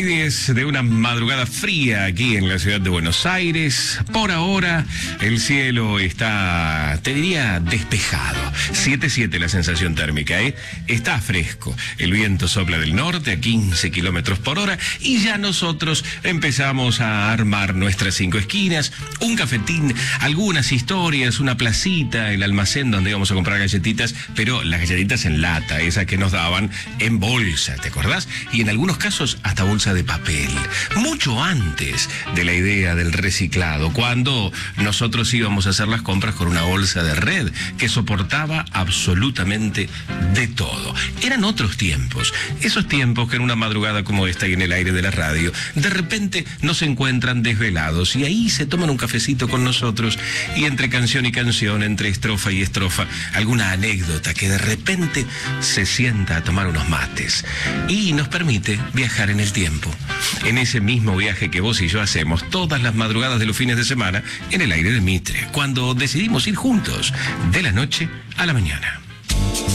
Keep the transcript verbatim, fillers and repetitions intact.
Hay diez de una madrugada fría aquí en la ciudad de Buenos Aires. Por ahora el cielo está, te diría, despejado. siete siete la sensación térmica, ¿eh? Está fresco. El viento sopla del norte a quince kilómetros por hora y ya nosotros empezamos a armar nuestras cinco esquinas, un cafetín, algunas historias, una placita, el almacén donde íbamos a comprar galletitas, pero las galletitas en lata, esas que nos daban en bolsa, ¿te acordás? Y en algunos casos hasta bolsa de papel. Mucho antes de la idea del reciclado, cuando nosotros íbamos a hacer las compras con una bolsa de red que soportaba absolutamente de todo. Eran otros tiempos, esos tiempos que en una madrugada como esta y en el aire de la radio, de repente nos encuentran desvelados y ahí se toman un cafecito con nosotros y entre canción y canción, entre estrofa y estrofa, alguna anécdota que de repente se sienta a tomar unos mates y nos permite viajar en el tiempo, en ese mismo viaje que vos y yo hacemos todas las madrugadas de los fines de semana en el aire de Mitre, cuando decidimos ir juntos de la noche a la mañana.